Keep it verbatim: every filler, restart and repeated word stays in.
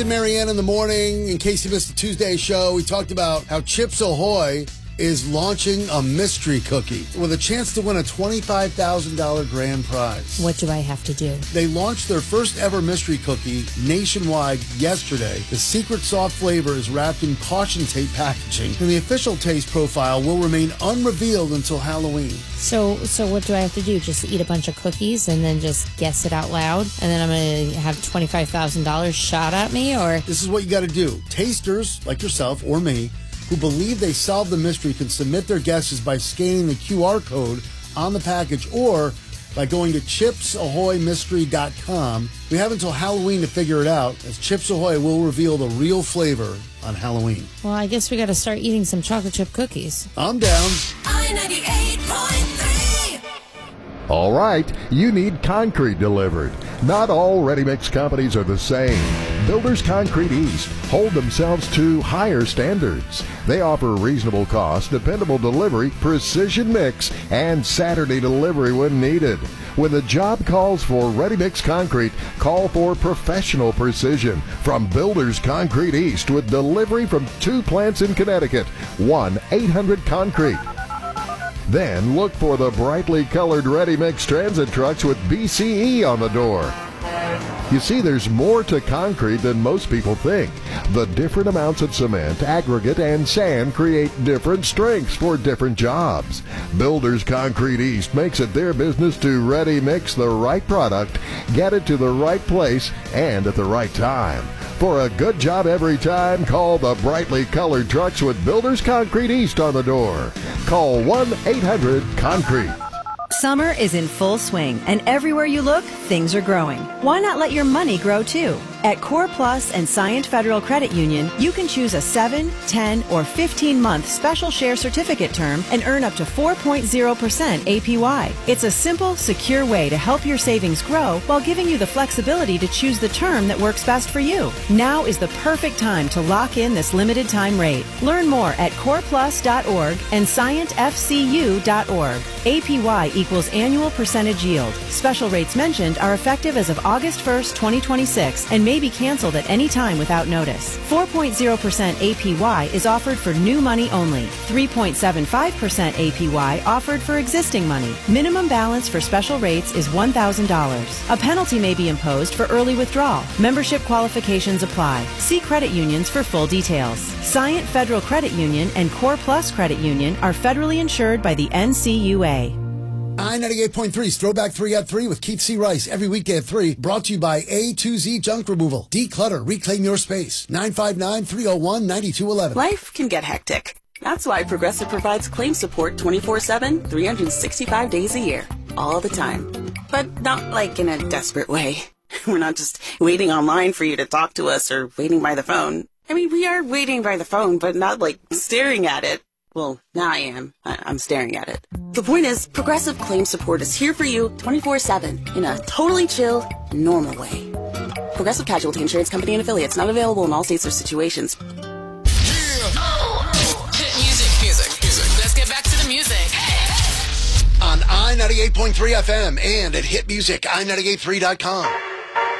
and Marianne in the morning. In case you missed the Tuesday show, we talked about how Chips Ahoy is launching a mystery cookie with a chance to win a twenty-five thousand dollars grand prize. What do I have to do? They launched their first ever mystery cookie nationwide yesterday. The secret soft flavor is wrapped in caution tape packaging, and the official taste profile will remain unrevealed until Halloween. So, so what do I have to do? Just eat a bunch of cookies and then just guess it out loud? And then I'm going to have twenty-five thousand dollars shot at me? Or this is what you got to do. Tasters, like yourself or me, who believe they solved the mystery can submit their guesses by scanning the Q R code on the package or by going to chips ahoy mystery dot com. We have until Halloween to figure it out, as Chips Ahoy will reveal the real flavor on Halloween. Well, I guess we got to start eating some chocolate chip cookies. I'm down. I ninety-eight point three. All right, you need concrete delivered. Not all ready-mix companies are the same. Builders Concrete East hold themselves to higher standards. They offer reasonable cost, dependable delivery, precision mix, and Saturday delivery when needed. When the job calls for ready-mix concrete, call for professional precision from Builders Concrete East with delivery from two plants in Connecticut. one eight hundred concrete. Then look for the brightly colored ready-mix transit trucks with B C E on the door. You see, there's more to concrete than most people think. The different amounts of cement, aggregate, and sand create different strengths for different jobs. Builders Concrete East makes it their business to ready mix the right product, get it to the right place, and at the right time. For a good job every time, call the brightly colored trucks with Builders Concrete East on the door. Call one eight hundred concrete. Summer is in full swing, and everywhere you look, things are growing. Why not let your money grow too? At Core Plus and Scient Federal Credit Union, you can choose a seven, ten, or fifteen-month special share certificate term and earn up to four point zero percent A P Y. It's a simple, secure way to help your savings grow while giving you the flexibility to choose the term that works best for you. Now is the perfect time to lock in this limited time rate. Learn more at core plus dot org and scient f c u dot org. A P Y equals annual percentage yield. Special rates mentioned are effective as of August first, twenty twenty-six, and may be canceled at any time without notice. four point zero percent A P Y is offered for new money only. three point seven five percent A P Y offered for existing money. Minimum balance for special rates is one thousand dollars. A penalty may be imposed for early withdrawal. Membership qualifications apply. See credit unions for full details. Scient Federal Credit Union and Core Plus Credit Union are federally insured by the N C U A. I ninety-eight point three's Throwback three at three with Keith C. Rice every weekday at three. Brought to you by A to Z Junk Removal. Declutter, reclaim your space. nine five nine, three oh one, nine two one one. Life can get hectic. That's why Progressive provides claim support twenty-four seven, three hundred sixty-five days a year. All the time. But not like in a desperate way. We're not just waiting online for you to talk to us or waiting by the phone. I mean, we are waiting by the phone, but not like staring at it. Well, now I am. I- I'm staring at it. The point is, Progressive Claim Support is here for you twenty-four seven in a totally chill, normal way. Progressive Casualty Insurance Company and Affiliates, not available in all states or situations. Hit music, music, music. Let's get back to the music. On I ninety-eight point three F M and at hit music I ninety-eight point three dot com.